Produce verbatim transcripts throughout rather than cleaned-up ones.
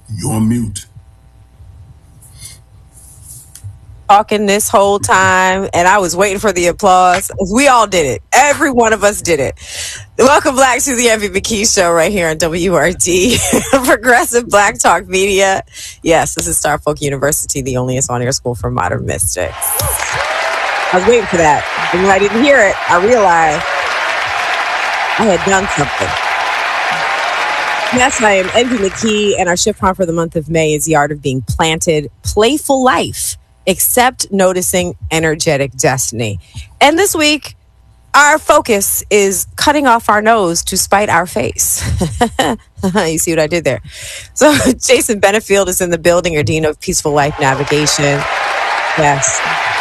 You're mute. Talking this whole time, and I was waiting for the applause. We all did it. Every one of us did it. Welcome back to the Envy McKee Show right here on W R D, Progressive Black Talk Media. Yes, this is Star Folk University, the only on-air school for modern mystics. I was waiting for that. And when I didn't hear it, I realized I had done something. Yes, I am Envy McKee, and our shift prompt for the month of May is the art of being planted, playful life. Except noticing energetic destiny. And this week, our focus is cutting off our nose to spite our face. You see what I did there? So Jason Benefield is in the building, your Dean of Peaceful Life Navigation. Yes.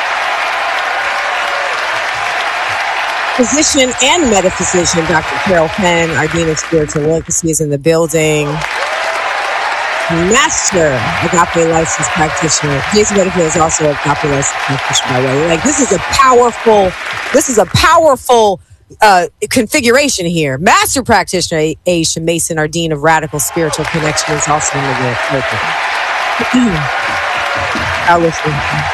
Physician and metaphysician, Doctor Carol Penn, our Dean of Spiritual Legacy, is in the building. Master Agape License Practitioner. Jason Benefield is also a Agape License Practitioner, by the way. Like, this is a powerful, this is a powerful uh, configuration here. Master Practitioner, Aisha Mason, our Dean of Radical Spiritual Connection, is also in the building. Now listen.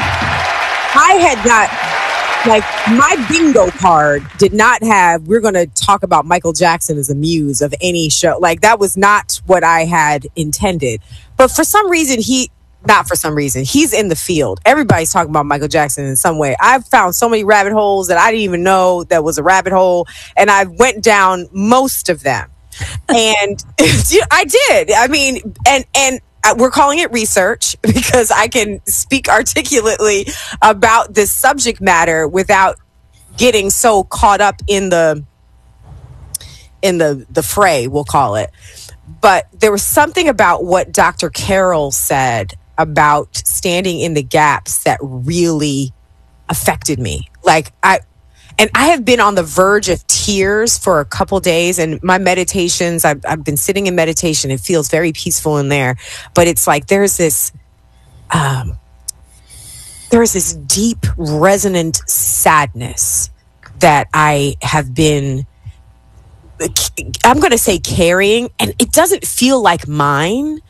I had not, like, my bingo card did not have, we're going to talk about Michael Jackson as a muse of any show. Like, that was not what I had intended. But for some reason, he, not for some reason, he's in the field. Everybody's talking about Michael Jackson in some way. I've found so many rabbit holes that I didn't even know that was a rabbit hole. And I went down most of them. And I did. I mean, and, and, Uh, we're calling it research because I can speak articulately about this subject matter without getting so caught up in the in the the fray, we'll call it. But there was something about what Doctor Carol said about standing in the gaps that really affected me. Like, I And I have been on the verge of tears for a couple days, and my meditations, I've, I've been sitting in meditation. It feels very peaceful in there, but it's like there's this, um, there's this deep, resonant sadness that I have been, I'm going to say carrying, and it doesn't feel like mine,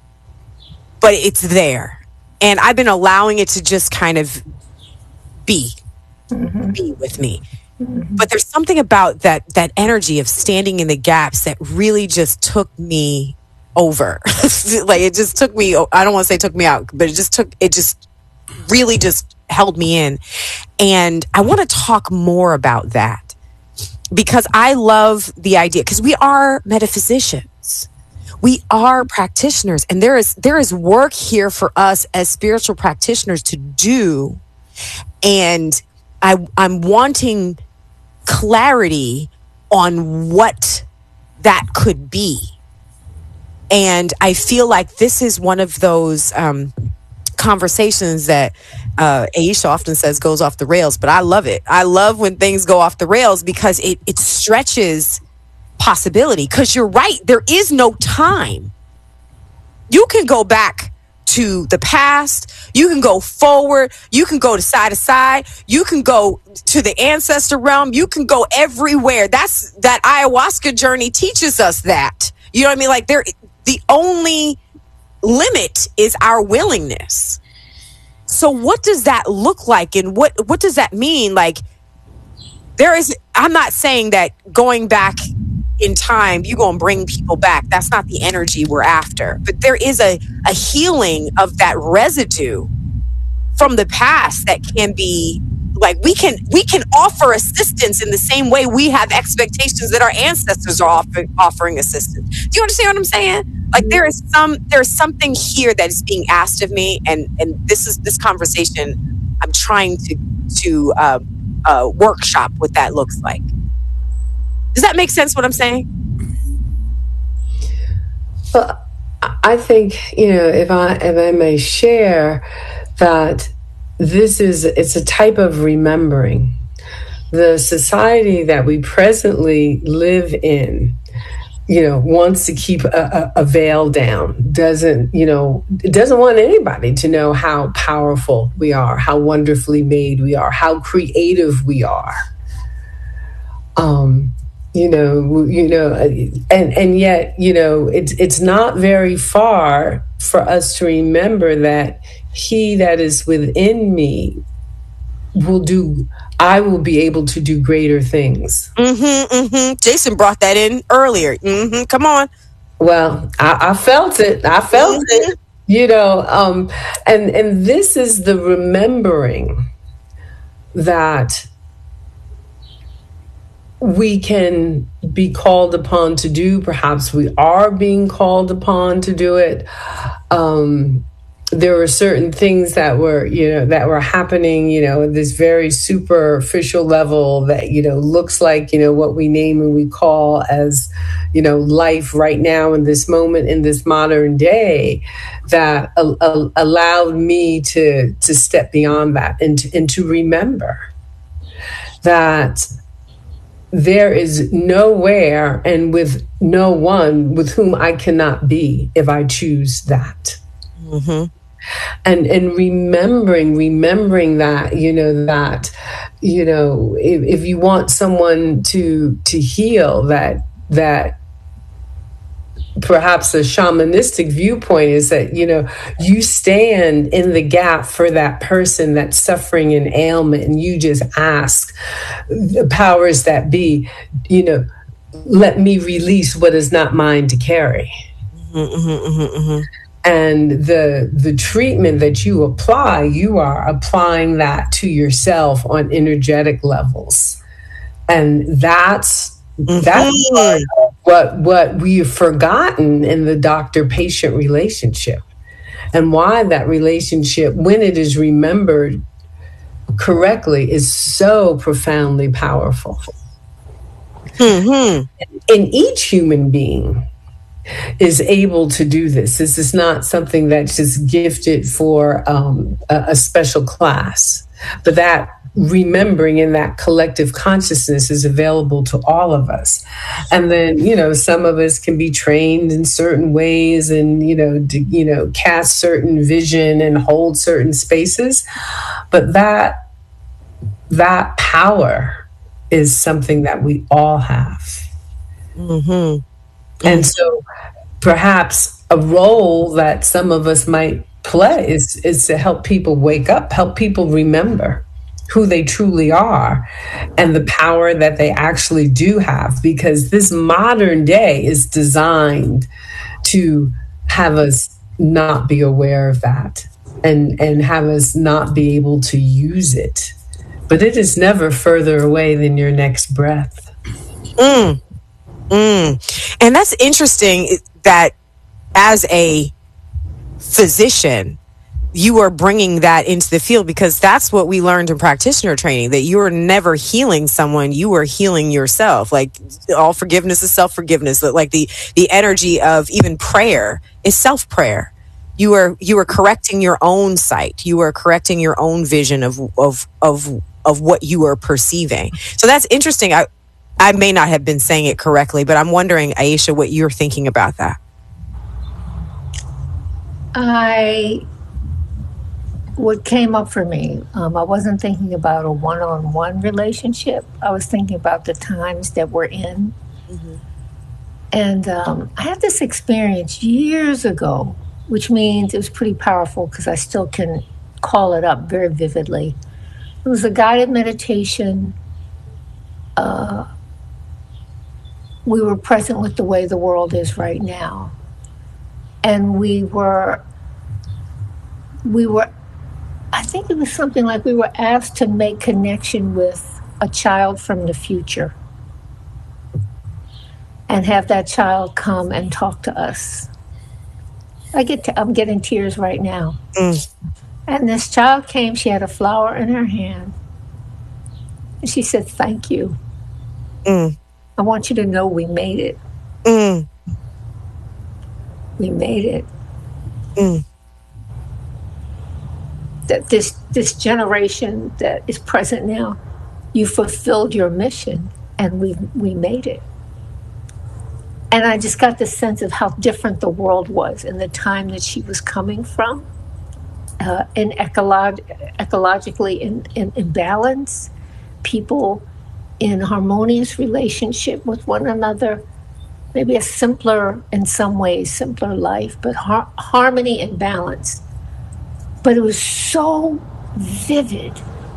but it's there. And I've been allowing it to just kind of be. Mm-hmm. Be with me. Mm-hmm. But there's something about that that energy of standing in the gaps that really just took me over. Like, it just took me, I don't want to say took me out, but it just took, it just really just held me in. And I want to talk more about that because I love the idea, because we are metaphysicians. We are practitioners, and there is there is work here for us as spiritual practitioners to do. And I, I'm wanting clarity on what that could be. And I feel like this is one of those um, conversations that uh, Aisha often says goes off the rails, but I love it. I love when things go off the rails because it, it stretches possibility. Because you're right, there is no time. You can go back to the past, you can go forward, you can go to side to side, you can go to the ancestor realm, you can go everywhere. That's that ayahuasca journey teaches us that. You know what I mean? Like, there, the only limit is our willingness. So what does that look like, and what what does that mean? Like, there is, I'm not saying that going back in time, you're going to bring people back. That's not the energy we're after. But there is a, a healing of that residue from the past that can be, like, we can we can offer assistance in the same way we have expectations that our ancestors are offer, offering assistance. Do you understand what I'm saying? Like, there is some there's something here that is being asked of me, and and this is this conversation I'm trying to to uh, uh, workshop what that looks like. Does that make sense, what I'm saying? Well, I think, you know, if I if I may share that this is, it's a type of remembering. The society that we presently live in, you know, wants to keep a, a, a veil down, doesn't, you know, it doesn't want anybody to know how powerful we are, how wonderfully made we are, how creative we are. Um, you know, you know, and and yet, you know, it's it's not very far for us to remember that he that is within me will do, I will be able to do greater things. Mm-hmm, mm-hmm. Jason brought that in earlier. Mm-hmm. Come on. Well, I, I felt it. I felt mm-hmm. it. You know, um, and and this is the remembering that we can be called upon to do. Perhaps we are being called upon to do it. Um, there were certain things that were, you know, that were happening, you know, at this very superficial level that, you know, looks like, you know, what we name and we call as, you know, life right now in this moment, in this modern day, that uh, uh, allowed me to to step beyond that and to, and to remember that there is nowhere and with no one with whom I cannot be if I choose that. Mm-hmm. And and remembering, remembering that, you know, that, you know, if, if you want someone to to heal, that that perhaps a shamanistic viewpoint is that, you know, you stand in the gap for that person that's suffering an ailment, and you just ask the powers that be, you know, let me release what is not mine to carry. Mm-hmm, mm-hmm, mm-hmm. And the the treatment that you apply, you are applying that to yourself on energetic levels. And that's mm-hmm. that's what what we've forgotten in the doctor-patient relationship. And why that relationship, when it is remembered correctly, is so profoundly powerful. Mm-hmm. In each human being is able to do this. This is not something that's just gifted for um, a, a special class, but that remembering in that collective consciousness is available to all of us. And then, you know, some of us can be trained in certain ways and, you know, to, you know, cast certain vision and hold certain spaces. But that, that power is something that we all have. Mm-hmm. And so perhaps a role that some of us might play is, is to help people wake up, help people remember who they truly are and the power that they actually do have, because this modern day is designed to have us not be aware of that and, and have us not be able to use it. But it is never further away than your next breath. Mm. Mm. And that's interesting that as a physician, you are bringing that into the field, because that's what we learned in practitioner training, that you are never healing someone, you are healing yourself. Like all forgiveness is self-forgiveness. Like the, the energy of even prayer is self-prayer. You are, you are correcting your own sight. You are correcting your own vision of, of, of, of what you are perceiving. So that's interesting. I, I may not have been saying it correctly, but I'm wondering, Aisha, what you're thinking about that. I, what came up for me, um, I wasn't thinking about a one-on-one relationship. I was thinking about the times that we're in. Mm-hmm. And um, I had this experience years ago, which means it was pretty powerful because I still can call it up very vividly. It was a guided meditation. Uh, we were present with the way the world is right now. And we were, we were, I think it was something like we were asked to make connection with a child from the future and have that child come and talk to us. I get to, I'm getting tears right now. Mm. And this child came, she had a flower in her hand. And she said, thank you. Mm. I want you to know we made it. Mm. We made it. Mm. That this this generation that is present now, you fulfilled your mission, and we we made it. And I just got the sense of how different the world was in the time that she was coming from, uh, in ecolog- ecologically in, in, in balance, people in harmonious relationship with one another, maybe a simpler, in some ways, simpler life, but har- harmony and balance. But it was so vivid.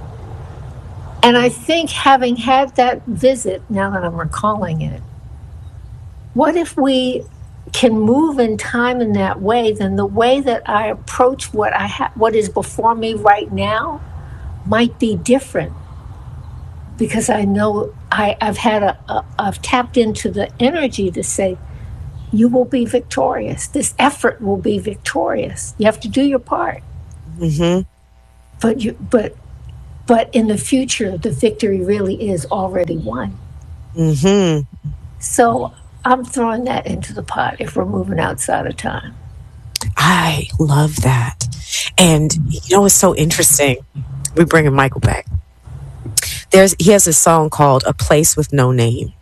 And I think having had that visit, now that I'm recalling it, what if we can move in time in that way? Then the way that I approach what I ha- what is before me right now might be different, because I know I, I've had a, a I've tapped into the energy to say, you will be victorious. This effort will be victorious. You have to do your part. Mm-hmm. But you but but in the future, the victory really is already won. Mm-hmm. So I'm throwing that into the pot if we're moving outside of time. I love that. And you know what's so interesting? We're bringing Michael back. There's he has a song called "A Place with No Name,"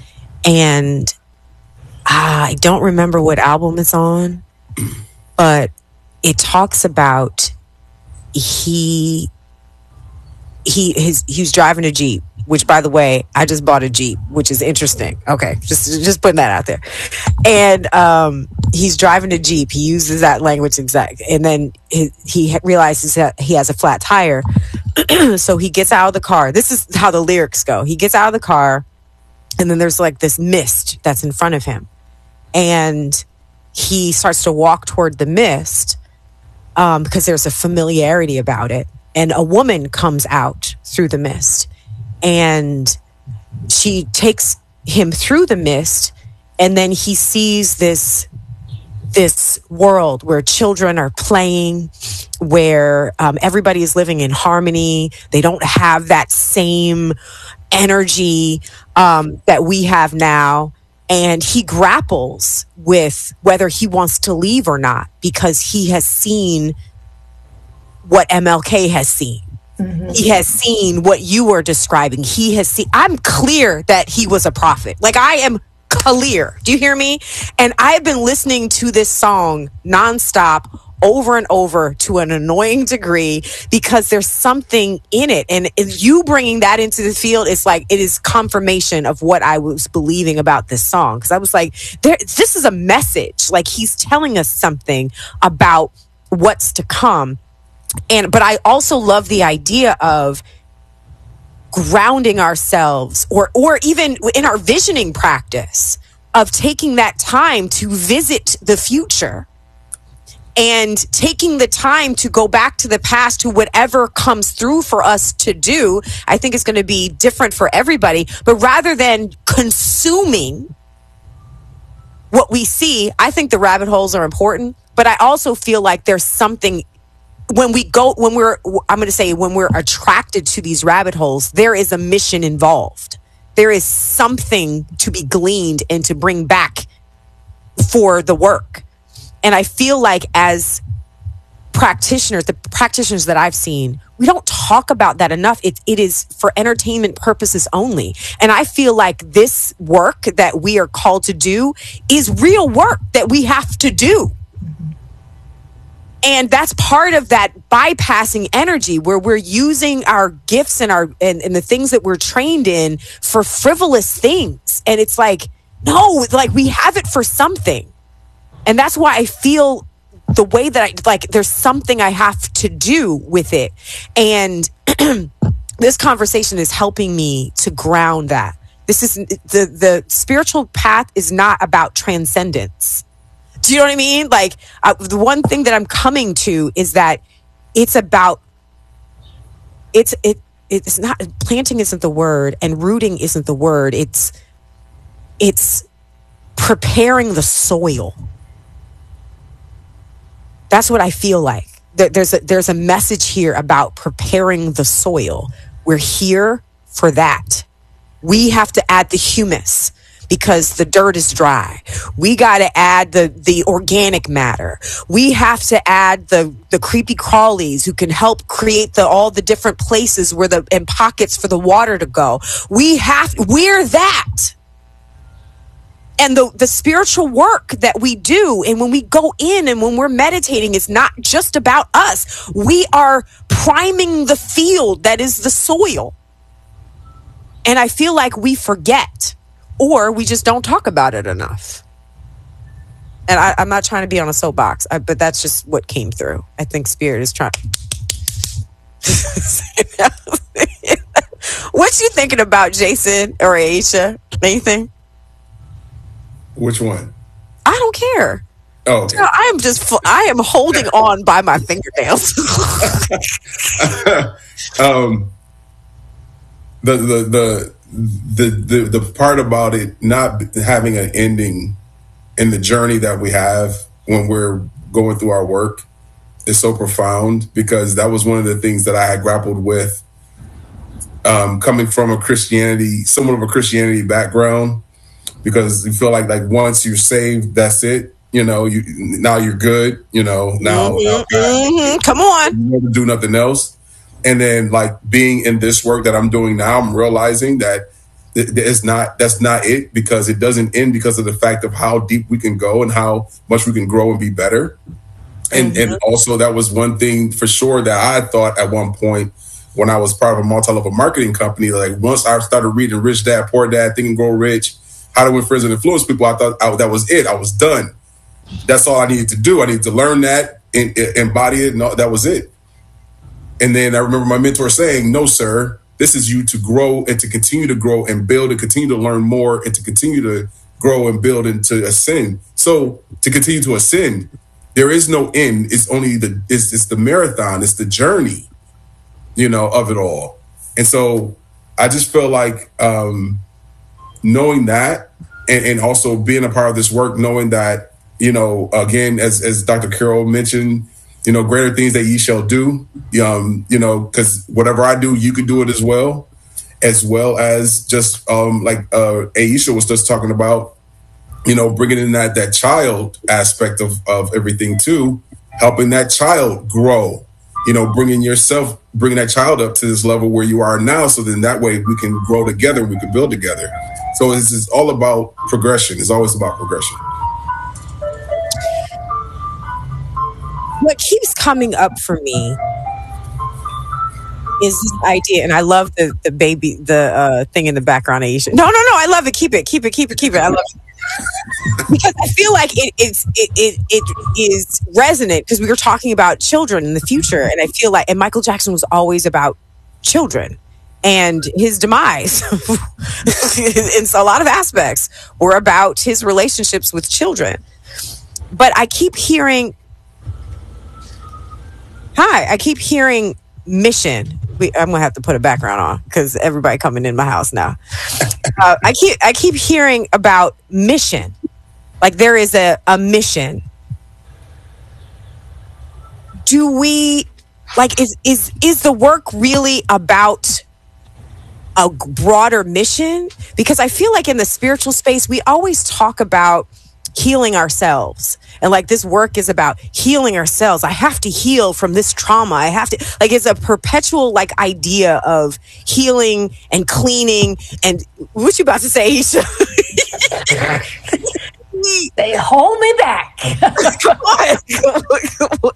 and I don't remember what album it's on, but it talks about he he his he was driving a Jeep, which, by the way, I just bought a Jeep, which is interesting. Okay, just just putting that out there. And um, he's driving a Jeep. He uses that language exact, and then he, he realizes that he has a flat tire. So he gets out of the car. This is how the lyrics go. He gets out of the car, and then there's like this mist that's in front of him, and he starts to walk toward the mist um, because there's a familiarity about it. And a woman comes out through the mist, and she takes him through the mist, and then he sees this this world where children are playing, where um, everybody is living in harmony. They don't have that same energy um, that we have now. And he grapples with whether he wants to leave or not, because he has seen what M L K has seen. Mm-hmm. He has seen what you were describing. He has seen, I'm clear that he was a prophet. Like, I am clear. Do you hear me? And I've been listening to this song nonstop over and over to an annoying degree, because there's something in it. And you bringing that into the field is like, it is confirmation of what I was believing about this song. Because I was like, there, this is a message. Like, he's telling us something about what's to come. And but I also love the idea of grounding ourselves, or or even in our visioning practice, of taking that time to visit the future and taking the time to go back to the past, to whatever comes through for us to do. I think it's going to be different for everybody, but rather than consuming what we see, I think the rabbit holes are important, but I also feel like there's something when we go, when we're, I'm going to say, when we're attracted to these rabbit holes, there is a mission involved. There is something to be gleaned and to bring back for the work. And I feel like as practitioners, the practitioners that I've seen, we don't talk about that enough. It, it is for entertainment purposes only. And I feel like this work that we are called to do is real work that we have to do. And that's part of that bypassing energy, where we're using our gifts and our and, and the things that we're trained in for frivolous things. And it's like, no, like, we have it for something. And that's why I feel the way that I, like, there's something I have to do with it. And this conversation is helping me to ground that. This is the, the spiritual path is not about transcendence. Do you know what I mean? Like, uh, the one thing that I'm coming to is that it's about, it's, it, it's not, planting isn't the word, and rooting isn't the word. It's, it's preparing the soil. That's what I feel like. There's a, there's a message here about preparing the soil. We're here for that. We have to add the humus, because the dirt is dry. We got to add the, the organic matter. We have to add the, the creepy crawlies who can help create the, all the different places where the, and pockets for the water to go. We have, we're that. And the, the spiritual work that we do, and when we go in and when we're meditating, it's not just about us. We are priming the field that is the soil. And I feel like we forget. or we just don't talk about it enough. And I, I'm not trying to be on a soapbox, I, but that's just what came through. I think Spirit is trying. What you thinking about, Jason or Aisha? Anything? Which one? I don't care. Oh, okay. I am just. I am holding on by my fingernails. um, the, the the the the the part about it not having an ending in the journey that we have when we're going through our work is so profound, because that was one of the things that I had grappled with, um, coming from a Christianity, somewhat of a Christianity background, because you feel like like once you're saved, that's it. You know, you now you're good. You know, now, mm-hmm, now mm-hmm. Come on, you never do nothing else. And then, like being in this work that I'm doing now, I'm realizing that it's not. That's not it, because it doesn't end because of the fact of how deep we can go and how much we can grow and be better. And mm-hmm. and also that was one thing for sure that I thought at one point when I was part of a multi-level marketing company. Like once I started reading Rich Dad Poor Dad, Think and Grow Rich, How to Win Friends and Influence People, I thought I, that was it. I was done. That's all I needed to do. I needed to learn that and, and embody it. And all, that was it. And then I remember my mentor saying, no, sir, this is you to grow and to continue to grow and build and continue to learn more and to continue to grow and build and to ascend. So to continue to ascend, there is no end. It's only the, it's, it's the marathon. It's the journey, you know, of it all. And so I just feel like um, knowing that and, and also being a part of this work, knowing that, you know, again, as as Doctor Carroll mentioned, you know, greater things that ye shall do, um, you know, because whatever I do, you can do it as well, as well as just um, like uh, Aisha was just talking about, you know, bringing in that that child aspect of, of everything too, helping that child grow, you know, bringing yourself, bringing that child up to this level where you are now. So then that way we can grow together, we can build together. So it's, it's all about progression. It's always about progression. What keeps coming up for me is this idea, and I love the the baby, the uh, thing in the background, Aisha. No, no, no, I love it. Keep it, keep it, keep it, keep it. I love it. Because I feel like it, it's it, it it is resonant, because we were talking about children in the future, and I feel like, and Michael Jackson was always about children and his demise. In a lot of aspects were about his relationships with children. But I keep hearing. Hi, I keep hearing mission. We, I'm gonna have to put a background on because everybody coming in my house now. Uh, I keep I keep hearing about mission, like there is a, a mission. Do we like is is is the work really about a broader mission? Because I feel like in the spiritual space we always talk about healing ourselves, and like this work is about healing ourselves. I have to heal from this trauma. I have to, like, it's a perpetual like idea of healing and cleaning. And what you about to say, Isha? They hold me back. Come on.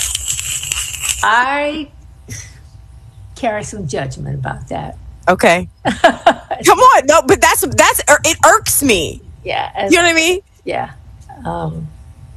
I carry some judgment about that. Okay. Come on. No, but that's that's it irks me. Yeah. As, you know what I mean? Yeah. Um,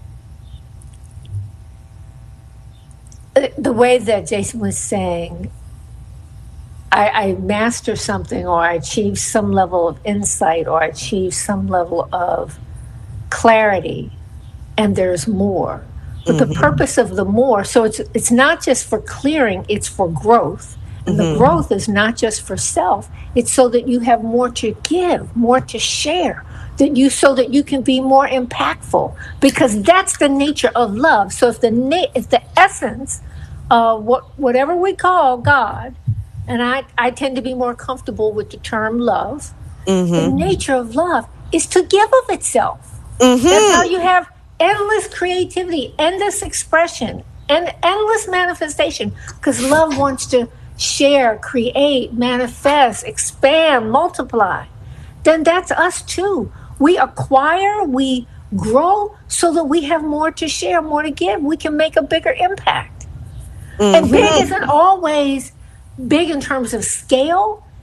the way that Jason was saying, I, I master something, or I achieve some level of insight, or I achieve some level of clarity, and there's more. But mm-hmm. the purpose of the more, so it's it's not just for clearing, it's for growth. And mm-hmm. the growth is not just for self, it's so that you have more to give, more to share. That you so that you can be more impactful, because that's the nature of love. So if the na- if the essence of what whatever we call God, and I, I tend to be more comfortable with the term love, mm-hmm. the nature of love is to give of itself. Mm-hmm. That's how you have endless creativity, endless expression, and endless manifestation, because love wants to share, create, manifest, expand, multiply. Then that's us too. We acquire, we grow so that we have more to share, more to give. We can make a bigger impact. Mm-hmm. And big isn't always big in terms of scale.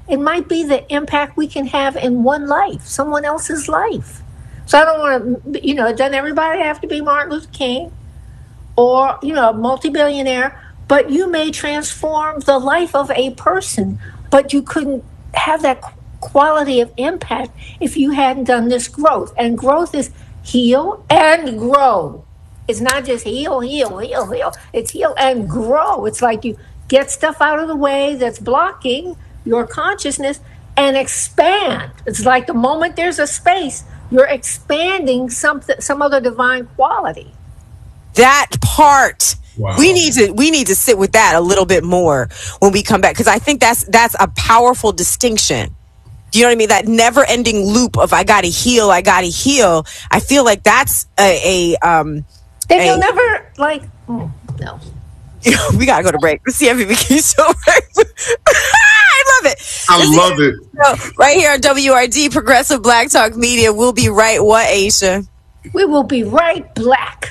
It might be the impact we can have in one life, someone else's life. So I don't want to, you know, doesn't everybody have to be Martin Luther King or, you know, a multi-billionaire? But you may transform the life of a person, but you couldn't have that quality of impact if you hadn't done this growth. And growth is heal and grow. It's not just heal, heal, heal, heal. It's heal and grow. It's like you get stuff out of the way that's blocking your consciousness and expand. It's like the moment there's a space, you're expanding something, some other divine quality. That part. Wow. We need to we need to sit with that a little bit more when we come back, because I think that's that's a powerful distinction. Do you know what I mean? That never-ending loop of I gotta heal, I gotta heal. I feel like that's a, a um. Then a, you'll never like. Mm, no. We gotta go to break. The C M V M C show. I love it. I love it. Show, right here on W R D, Progressive Black Talk Media. We'll be right. What, Aisha? We will be right black.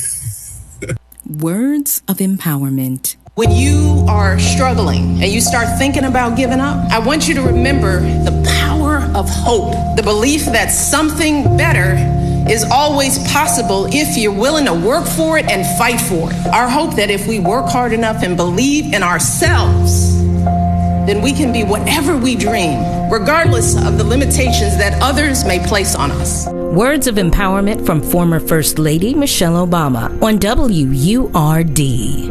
Words of empowerment. When you are struggling and you start thinking about giving up, I want you to remember the power of hope, the belief that something better is always possible if you're willing to work for it and fight for it. Our hope that if we work hard enough and believe in ourselves, then we can be whatever we dream, regardless of the limitations that others may place on us. Words of empowerment from former First Lady Michelle Obama on W U R D.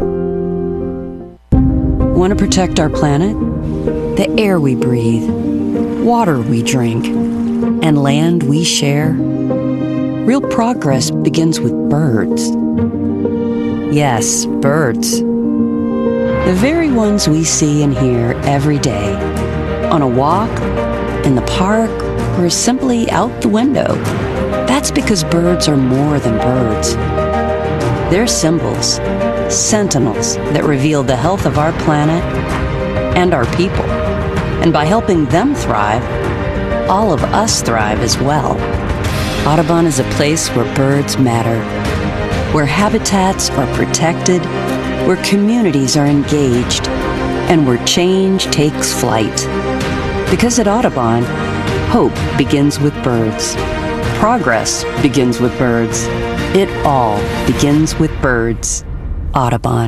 Want to protect our planet? The air we breathe, water we drink, and land we share? Real progress begins with birds. Yes, birds. The very ones we see and hear every day. On a walk, in the park, or simply out the window. That's because birds are more than birds. They're symbols, sentinels that reveal the health of our planet and our people. And by helping them thrive, all of us thrive as well. Audubon is a place where birds matter, where habitats are protected, where communities are engaged, and where change takes flight. Because at Audubon, hope begins with birds. Progress begins with birds. It all begins with birds. Audubon.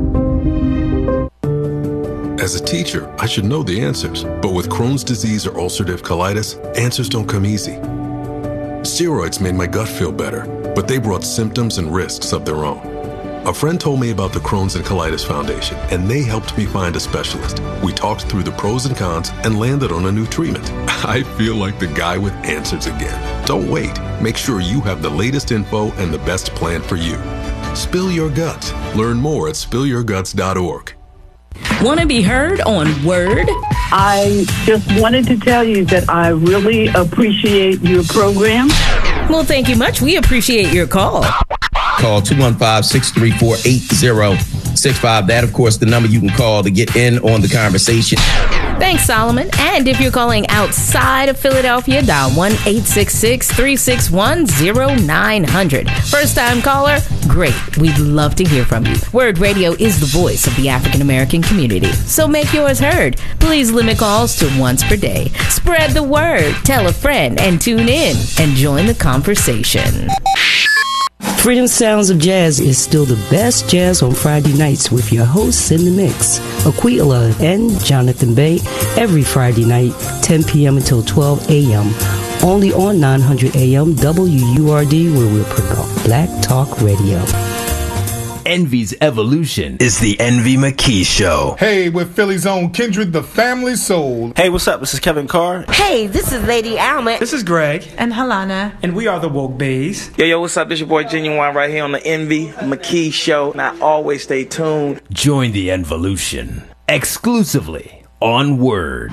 As a teacher, I should know the answers. But with Crohn's disease or ulcerative colitis, answers don't come easy. Steroids made my gut feel better, but they brought symptoms and risks of their own. A friend told me about the Crohn's and Colitis Foundation, and they helped me find a specialist. We talked through the pros and cons and landed on a new treatment. I feel like the guy with answers again. Don't wait. Make sure you have the latest info and the best plan for you. Spill your guts. Learn more at spill your guts dot org. Want to be heard on Word? I just wanted to tell you that I really appreciate your program. Well, thank you much. We appreciate your call. Call two one five, six three four, eight zero six five. That, of course, the number you can call to get in on the conversation. Thanks, Solomon. And if you're calling outside of Philadelphia, dial one eight six six, three six one, zero nine zero zero. First-time caller? Great. We'd love to hear from you. Word Radio is the voice of the African-American community. So make yours heard. Please limit calls to once per day. Spread the word. Tell a friend and tune in and join the conversation. Freedom Sounds of Jazz is still the best jazz on Friday nights with your hosts in the mix, Aquila and Jonathan Bay, every Friday night, ten p.m. until twelve a.m. Only on nine hundred A M W U R D, where we'll promote Black Talk Radio. Envy's evolution is the Envy McKee Show. Hey, we're Philly's own Kindred, the family soul. Hey, what's up? This is Kevin Carr. Hey, this is Lady Alma. This is Greg. And Helena. And we are the Woke Bays. Yo, yo, what's up? This your boy Genuine right here on the Envy McKee Show. Now, always stay tuned. Join the Envolution exclusively on Word.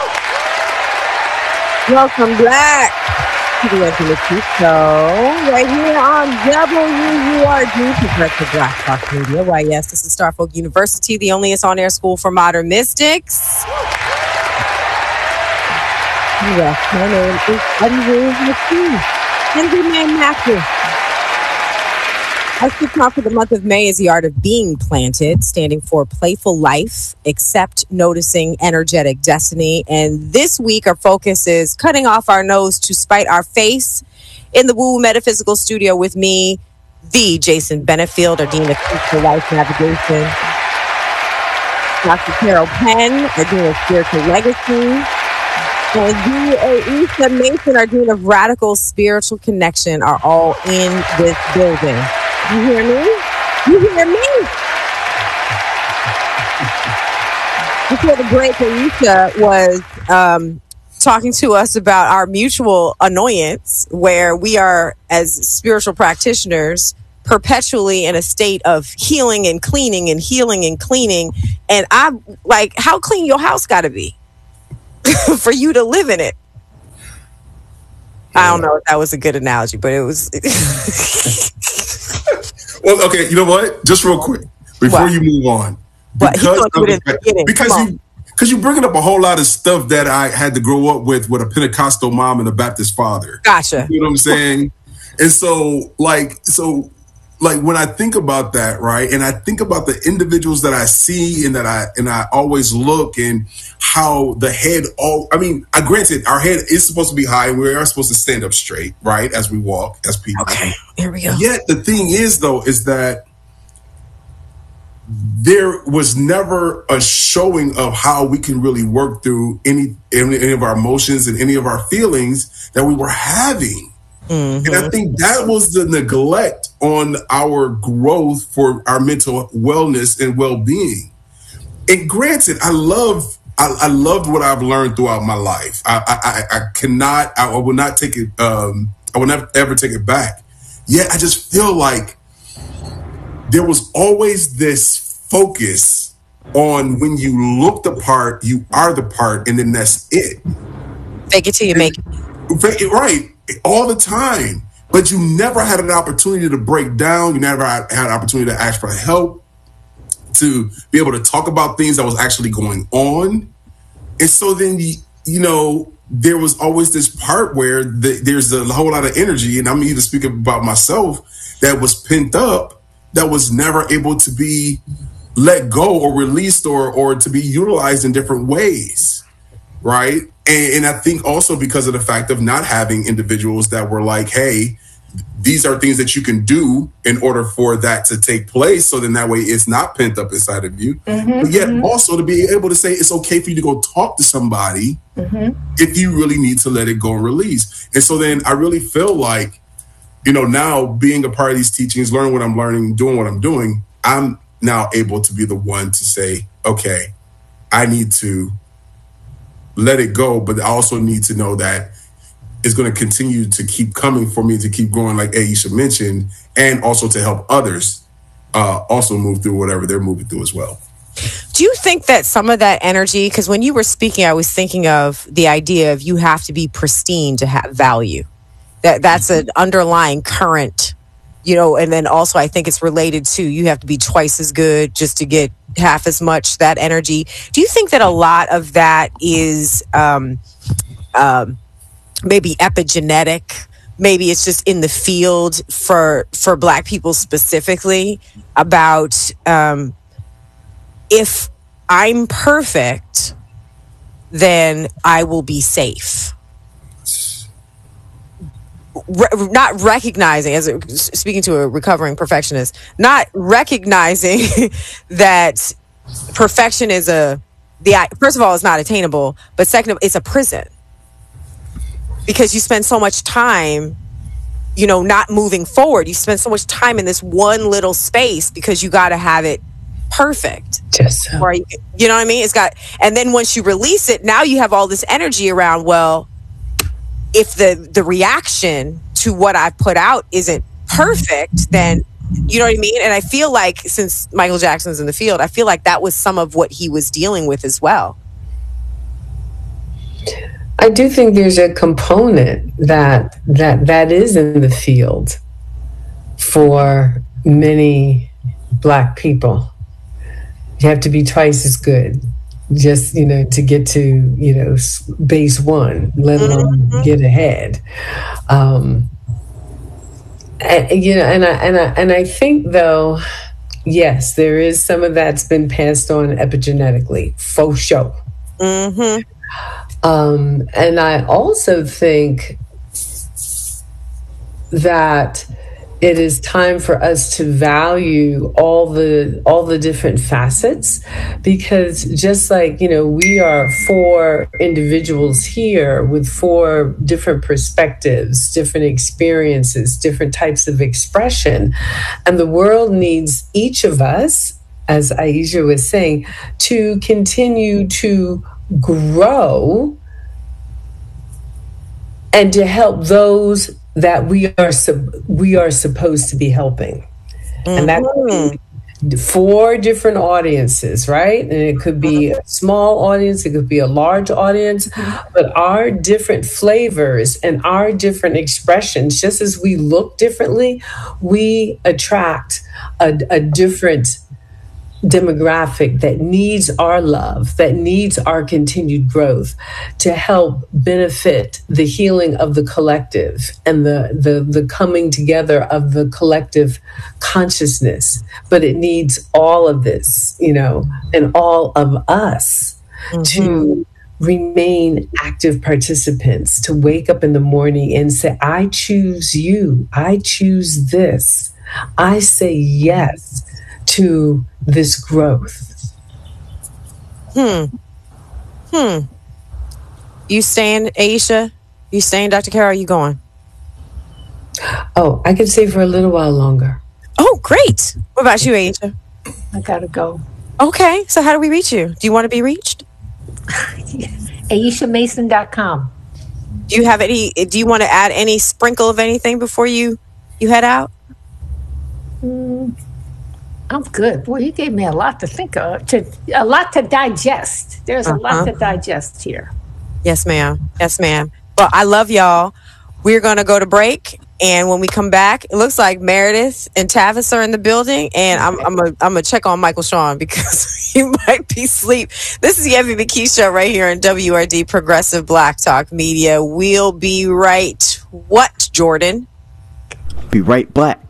Welcome back to the Envy McKee Show, right here on W U R D, Progressive Black Talk Media. Why, yes, this is Starfolk University, the only on-air school for modern mystics. Yes, my name is Envy McKee. Envy Man Matthew. Our speak talk for the month of May is the art of being planted, standing for playful life, accept, noticing, energetic destiny. And this week, our focus is cutting off our nose to spite our face. In the Woo Metaphysical Studio with me, the Jason Benefield, our Dean of Future Life Navigation, Doctor Carol Penn, our Dean of Spiritual Legacy, and D A Issa Mason, our Dean of Radical Spiritual Connection, are all in this building. You hear me? You hear me? Before the break, Alicia was um, talking to us about our mutual annoyance, where we are, as spiritual practitioners, perpetually in a state of healing and cleaning and healing and cleaning. And I'm like, how clean your house got to be for you to live in it? I don't know if that was a good analogy, but it was. Well, okay, you know what? Just real quick, before what? you move on. Because, of the, because you because you're bringing up a whole lot of stuff that I had to grow up with, with a Pentecostal mom and a Baptist father. Gotcha. You know what I'm saying? And so, like, so, like, when I think about that, right, and I think about the individuals that I see and that I and I always look and how the head, all, I mean, I granted, our head is supposed to be high and we are supposed to stand up straight, right, as we walk, as people. Okay, here we go. Yet the thing is, though, is that there was never a showing of how we can really work through any, any, any of our emotions and any of our feelings that we were having. Mm-hmm. And I think that was the neglect on our growth for our mental wellness and well-being. And granted, I love, I, I loved what I've learned throughout my life. I, I, I cannot, I will not take it, um, I will never ever take it back. Yet I just feel like there was always this focus on when you look the part, you are the part, and then that's it. Fake it till you make it. Right. All the time. But you never had an opportunity to break down. You never had an opportunity to ask for help, to be able to talk about things that was actually going on. And so then, you, you know, there was always this part where the, there's a whole lot of energy, and I'm even speaking about myself, that was pent up, that was never able to be let go or released or or to be utilized in different ways, right? And, and I think also because of the fact of not having individuals that were like, hey, these are things that you can do in order for that to take place. So then that way it's not pent up inside of you. Mm-hmm, but yet mm-hmm. also to be able to say it's okay for you to go talk to somebody mm-hmm. if you really need to let it go and release. And so then I really feel like, you know, now being a part of these teachings, learning what I'm learning, doing what I'm doing, I'm now able to be the one to say, okay, I need to let it go, but I also need to know that it's going to continue to keep coming for me to keep growing, like Aisha mentioned, and also to help others uh, also move through whatever they're moving through as well. Do you think that some of that energy, because when you were speaking, I was thinking of the idea of you have to be pristine to have value. That that's an underlying current, you know, and then also I think it's related to you have to be twice as good just to get half as much, that energy. Do you think that a lot of that is um, um, maybe epigenetic? Maybe it's just in the field for for Black people specifically about um, if I'm perfect, then I will be safe. Re- not recognizing, as a, speaking to a recovering perfectionist, not recognizing that perfection is a the first of all, it's not attainable, but second, it's a prison because you spend so much time, you know, not moving forward. You spend so much time in this one little space because you got to have it perfect. Just so. Right? You know what I mean? It's got, and then once you release it, now you have all this energy around. Well, if the the reaction to what I've put out isn't perfect, then you know what I mean? And I feel like since Michael Jackson's in the field, I feel like that was some of what he was dealing with as well. I do think there's a component that that that is in the field for many Black people. You have to be twice as good. Just, you know, to get to, you know, base one, let alone mm-hmm. get ahead. Um, And, you know, and I and I and I think though, yes, there is some of that's been passed on epigenetically, for sure. Mm-hmm. Um, and I also think that it is time for us to value all the all the different facets, because just like, you know, we are four individuals here with four different perspectives, different experiences, different types of expression, and the world needs each of us, as Aisha was saying, to continue to grow and to help those that we are sub- we are supposed to be helping. Mm-hmm. And that's four different audiences, right? And it could be a small audience, it could be a large audience, mm-hmm. but our different flavors and our different expressions, just as we look differently, we attract a, a different demographic that needs our love, that needs our continued growth to help benefit the healing of the collective and the, the, the coming together of the collective consciousness. But it needs all of this, you know, and all of us mm-hmm. to remain active participants, to wake up in the morning and say, I choose you. I choose this. I say yes to this growth. Hmm. Hmm. You staying, Aisha? You staying, Doctor Carol? Are you going? Oh, I can stay for a little while longer. Oh, great. What about you, Aisha? I gotta go. Okay. So how do we reach you? Do you want to be reached? Aisha Mason dot com. Do you have any, do you want to add any sprinkle of anything before you, you head out? Mm. I'm good. Boy, you gave me a lot to think of, to a lot to digest. There's a uh-huh. lot to digest here. Yes, ma'am. Yes, ma'am. Well, I love y'all. We're going to go to break. And when we come back, it looks like Meredith and Tavis are in the building. And I'm I'm going I'm to check on Michael Sean because he might be asleep. This is the Envy McKee Show right here on W R D Progressive Black Talk Media. We'll be right. What, Jordan? Be right back.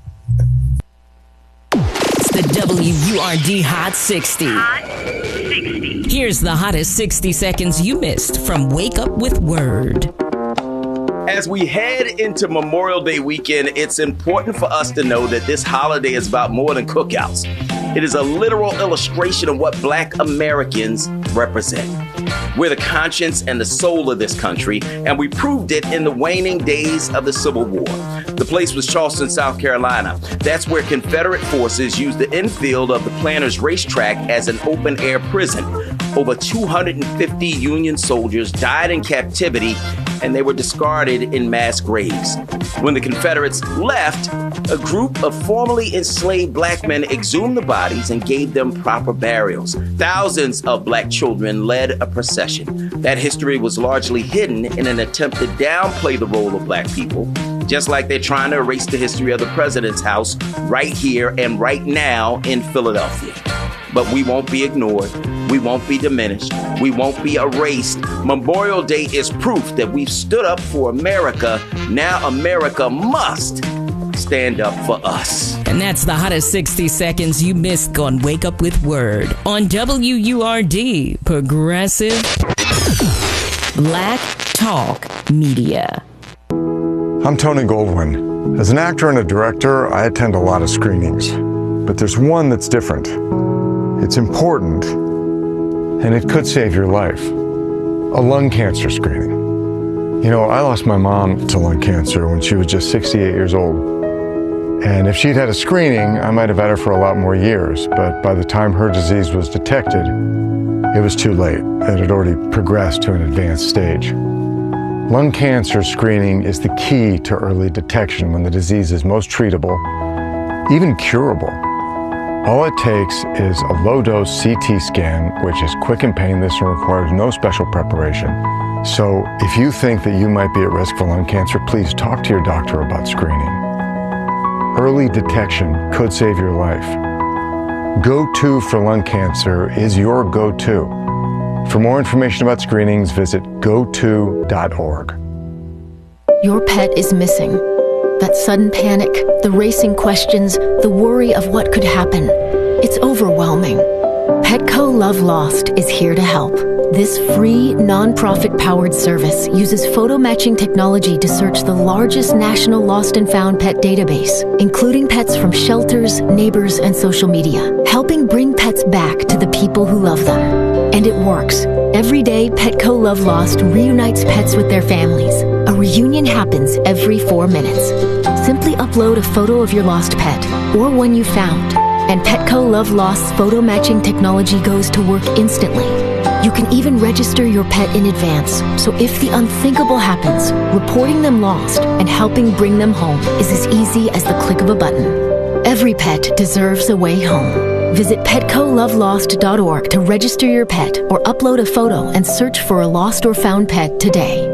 The W U R D Hot sixty. Hot sixty. Here's the hottest sixty seconds you missed from Wake Up with Word. As we head into Memorial Day weekend, it's important for us to know that this holiday is about more than cookouts. It is a literal illustration of what Black Americans represent. We're the conscience and the soul of this country, and we proved it in the waning days of the Civil War. The place was Charleston, South Carolina. That's where Confederate forces used the infield of the Planters Racetrack as an open-air prison. Over two hundred fifty Union soldiers died in captivity, and they were discarded in mass graves. When the Confederates left, a group of formerly enslaved Black men exhumed the bodies and gave them proper burials. Thousands of Black children led a procession. That history was largely hidden in an attempt to downplay the role of Black people, just like they're trying to erase the history of the president's house right here and right now in Philadelphia. But we won't be ignored. We won't be diminished. We won't be erased. Memorial Day is proof that we've stood up for America. Now America must stand up for us. And that's the hottest sixty seconds you missed on Wake Up with Word on W U R D, Progressive Black Talk Media. I'm Tony Goldwyn. As an actor and a director, I attend a lot of screenings, but there's one that's different. It's important, and it could save your life. A lung cancer screening. You know, I lost my mom to lung cancer when she was just sixty-eight years old. And if she'd had a screening, I might have had her for a lot more years. But by the time her disease was detected, it was too late. It had already progressed to an advanced stage. Lung cancer screening is the key to early detection when the disease is most treatable, even curable. All it takes is a low-dose C T scan, which is quick and painless and requires no special preparation. So if you think that you might be at risk for lung cancer, please talk to your doctor about screening. Early detection could save your life. Go To for Lung Cancer is your go-to. For more information about screenings, visit go to dot org. Your pet is missing. That sudden panic, the racing questions, the worry of what could happen. It's overwhelming. Petco Love Lost is here to help. This free, non-profit-powered service uses photo matching technology to search the largest national lost and found pet database, including pets from shelters, neighbors, and social media, helping bring pets back to the people who love them. And it works. Every day, Petco Love Lost reunites pets with their families. A reunion happens every four minutes. Simply upload a photo of your lost pet or one you found, and Petco Love Lost's photo matching technology goes to work instantly. You can even register your pet in advance, so if the unthinkable happens, reporting them lost and helping bring them home is as easy as the click of a button. Every pet deserves a way home. Visit petco love lost dot org to register your pet or upload a photo and search for a lost or found pet today.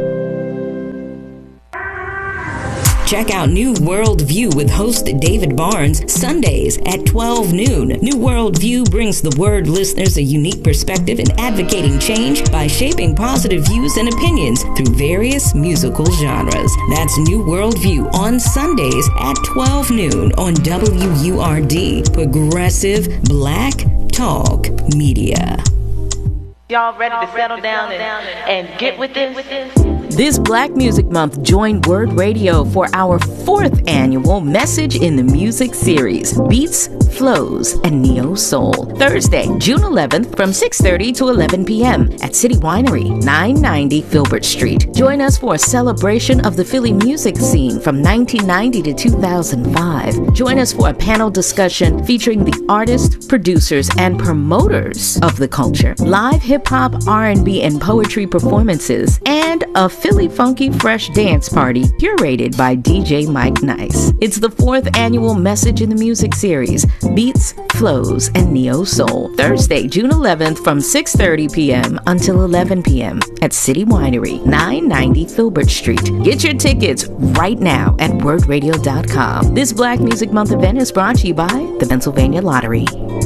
Check out New World View with host David Barnes Sundays at twelve noon. New World View brings the Word listeners a unique perspective in advocating change by shaping positive views and opinions through various musical genres. That's New World View on Sundays at twelve noon on W U R D, Progressive Black Talk Media. Y'all ready to settle down and, and get with this? This Black Music Month, join Word Radio for our fourth annual Message in the Music series, Beats, Flows, and Neo Soul. Thursday, June eleventh from six thirty to eleven p.m. at City Winery, nine ninety Filbert Street. Join us for a celebration of the Philly music scene from nineteen ninety to two thousand five. Join us for a panel discussion featuring the artists, producers, and promoters of the culture, live hip-hop, R and B, and poetry performances, and a Philly Funky Fresh dance party curated by D J Mike Nice. It's the fourth annual Message in the Music series, Beats, Flows, and Neo Soul. Thursday, June eleventh from six thirty p.m. until eleven p.m. at City Winery, nine ninety Filbert Street. Get your tickets right now at word radio dot com. This Black Music Month event is brought to you by the Pennsylvania Lottery.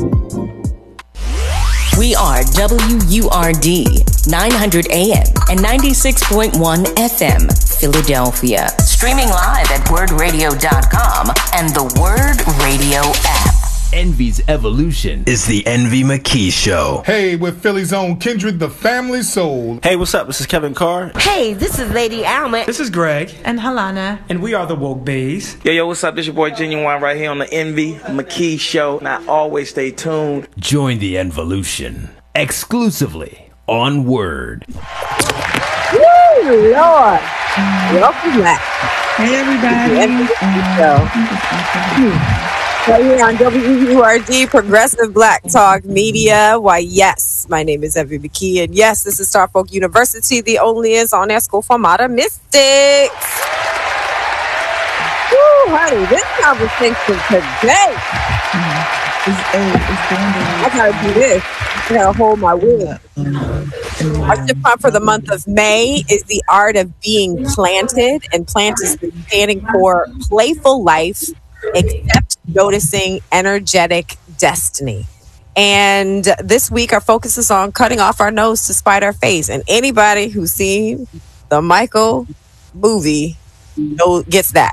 We are W U R D, nine hundred A M and ninety-six point one F M, Philadelphia. Streaming live at word radio dot com and the Word Radio app. Envy's evolution is the Envy McKee Show. Hey, with Philly's own Kindred, the family soul. Hey, what's up? This is Kevin Carr. Hey, this is Lady Alma. This is Greg. And Halana. And we are the Woke Bays. Yo, yo, what's up? This your boy Genuine right here on the Envy McKee Show. And I always stay tuned. Join the Envolution exclusively on Word. Woo, Lord. Welcome back. Hey, everybody. Right here on W U R D, Progressive Black Talk Media. Why, yes, my name is Envy McKee, and yes, this is Starfolk University, the only is on Esco Formata Mystics. Woo, honey, this conversation today. I gotta do this. I gotta hold my word. Our shift prompt for the month of May is the art of being planted, and plant is standing for playful life, except noticing energetic destiny. And this week, our focus is on cutting off our nose to spite our face. And anybody who's seen the Michael movie know, gets that.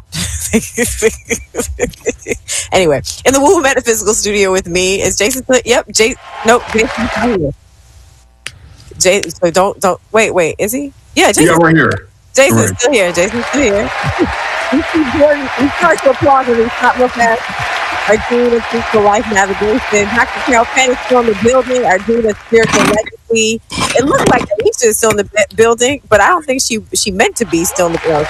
Anyway, in the Woo Metaphysical Studio with me is Jason. Yep, Jay. Nope, Jason's not here. Jay, so don't don't wait wait. Is he? Yeah, Jason. Yeah, we're here. Jason's right. still here. Jason's still here. We start to applaud and we stop real fast. Our Dean of Spiritual Life Navigation, Doctor Carol Penn is still in the building. Our Dean of Spiritual Legacy. It looks like Alicia is still in the building, but I don't think she she meant to be still in the building.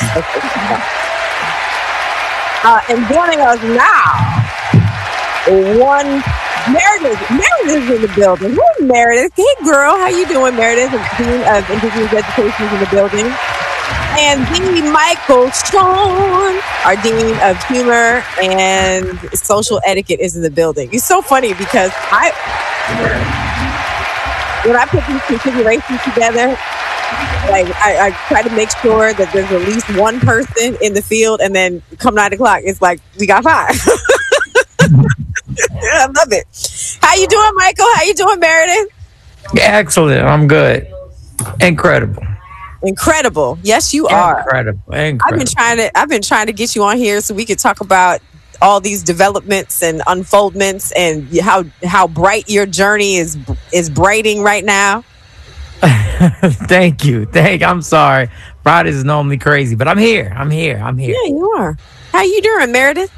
Uh, and joining us now, one Meredith. Meredith is in the building. Who's Meredith? Hey, girl, how you doing, Meredith? Dean of Indigenous Education is in the building. And Dean Michael Sean, our Dean of Humor and Social Etiquette, is in the building. It's so funny because I, when I put these configurations together, like I, I try to make sure that there's at least one person in the field, and then come nine o'clock, it's like we got five. I love it. How you doing, Michael? How you doing, Meredith? Excellent. I'm good. Incredible. Incredible. Yes, you are. Incredible. Incredible. I've been trying to I've been trying to get you on here so we could talk about all these developments and unfoldments and how how bright your journey is is brighting right now. Thank you. Thank I'm sorry. Fridays is normally crazy, but I'm here. I'm here. I'm here. Yeah, you are. How you doing, Meredith?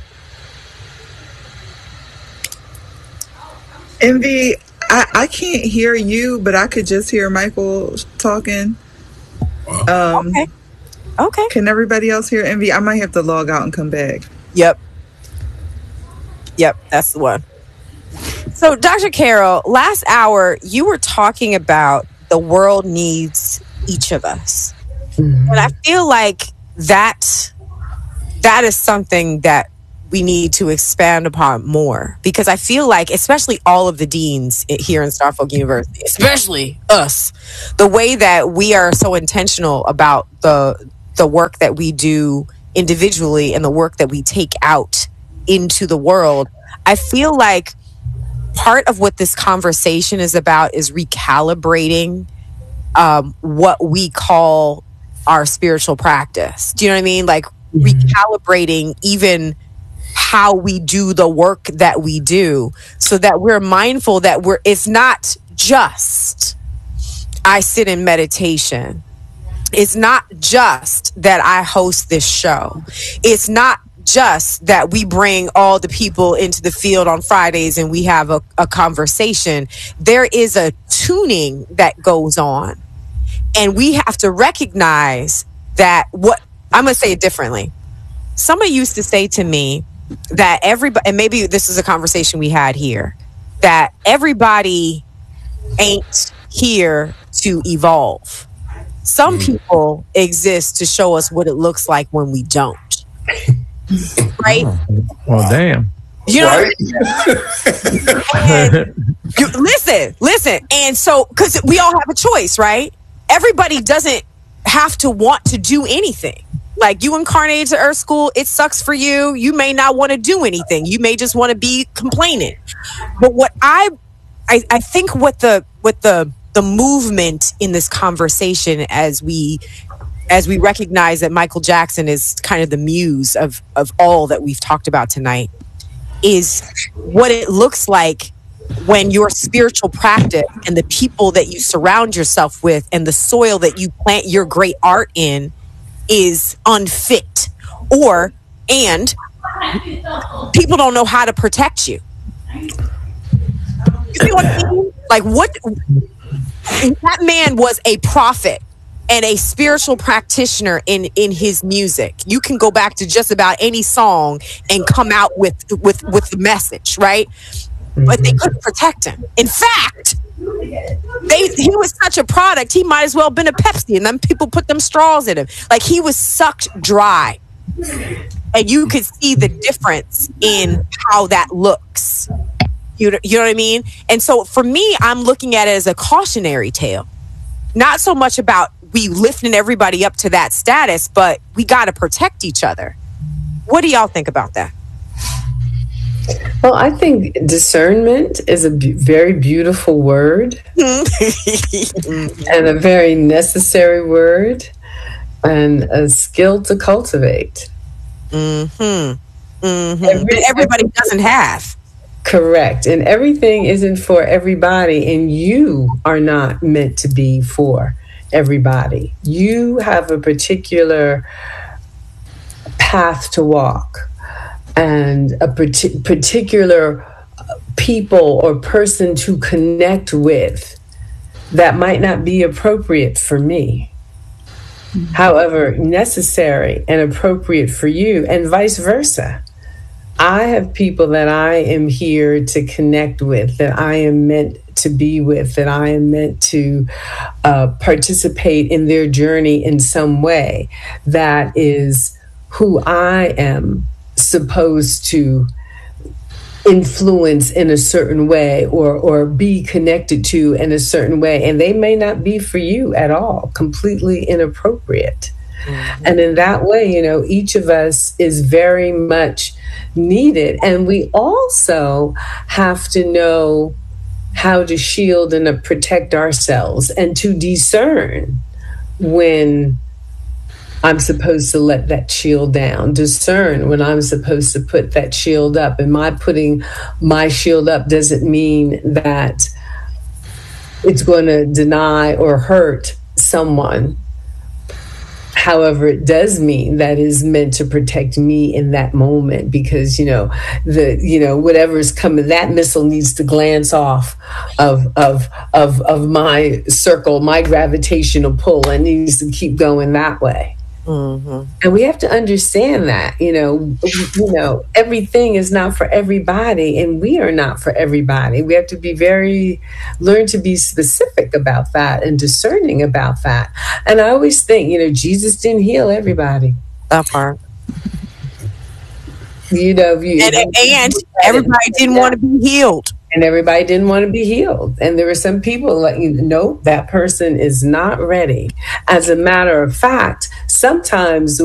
Envy, I, I can't hear you, but I could just hear Michael talking. Um, okay. Okay. Can everybody else hear Envy? I might have to log out and come back. Yep. Yep, that's the one. So, Doctor Carol, last hour you were talking about the world needs each of us. Mm-hmm. And I feel like that that is something that we need to expand upon more, because I feel like, especially all of the deans here in Starfolk University, especially us, the way that we are so intentional about the the work that we do individually and the work that we take out into the world, I feel like part of what this conversation is about is recalibrating um, what we call our spiritual practice. Do you know what I mean? Like mm-hmm. recalibrating even how we do the work that we do, so that we're mindful that we're it's not just I sit in meditation. It's not just that I host this show. It's not just that we bring all the people into the field on Fridays and we have a, a conversation. There is a tuning that goes on, and we have to recognize that what I'm going to say it differently. Somebody used to say to me that everybody, and maybe this is a conversation we had here, that everybody ain't here to evolve. Some people exist to show us what it looks like when we don't. Right? Oh, well, damn. You know, right? And you, listen, listen. And so, because we all have a choice, right? Everybody doesn't have to want to do anything. Like, you incarnated to Earth School, it sucks for you. You may not want to do anything. You may just want to be complaining. But what I, I, I think what the what the the movement in this conversation, as we as we recognize that Michael Jackson is kind of the muse of of all that we've talked about tonight, is what it looks like when your spiritual practice and the people that you surround yourself with and the soil that you plant your great art in is unfit, or and people don't know how to protect you. You see what I mean? Like, what that man was, a prophet and a spiritual practitioner in in his music. You can go back to just about any song and come out with with with the message, right? But they couldn't protect him. In fact, they he was such a product, he might as well have been a Pepsi, and then people put them straws in him. Like, he was sucked dry. And you could see the difference in how that looks. You know, you know what I mean? And so for me, I'm looking at it as a cautionary tale. Not so much about we lifting everybody up to that status, but we got to protect each other. What do y'all think about that? Well, I think discernment is a b- very beautiful word and a very necessary word and a skill to cultivate. Mm-hmm. Mm-hmm. Every, everybody doesn't have. Correct. And everything isn't for everybody, and you are not meant to be for everybody. You have a particular path to walk and a part- particular people or person to connect with that might not be appropriate for me. Mm-hmm. However, necessary and appropriate for you, and vice versa. I have people that I am here to connect with, that I am meant to be with, that I am meant to uh, participate in their journey in some way. That is who I am supposed to influence in a certain way, or or be connected to in a certain way. And they may not be for you at all, completely inappropriate. Mm-hmm. And in that way, you know, each of us is very much needed. And we also have to know how to shield and to protect ourselves and to discern when I'm supposed to let that shield down, discern when I'm supposed to put that shield up. And my putting my shield up doesn't mean that it's going to deny or hurt someone. However, it does mean that is meant to protect me in that moment, because, you know, the, you know, whatever is coming, that missile needs to glance off of, of, of, of my circle, my gravitational pull, and needs to keep going that way. Mm-hmm. And we have to understand that, you know, you know, everything is not for everybody, and we are not for everybody. We have to be very, learn to be specific about that and discerning about that. And I always think, you know, Jesus didn't heal everybody. That part. You know, you, and, and everybody didn't want to be healed. And everybody didn't want to be healed. And there were some people like, you know, that person is not ready. As a matter of fact, sometimes